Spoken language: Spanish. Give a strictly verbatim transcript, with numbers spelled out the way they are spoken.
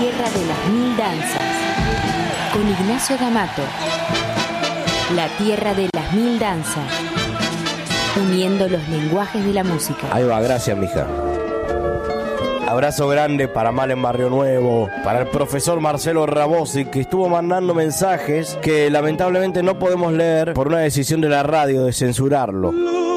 tierra de las mil danzas. Con Ignacio D'Amato. La tierra de las mil danzas. Uniendo los lenguajes de la música. Ahí va, gracias, mija. Abrazo grande para Mal en Barrio Nuevo, para el profesor Marcelo Rabosi, que estuvo mandando mensajes que lamentablemente no podemos leer por una decisión de la radio de censurarlo.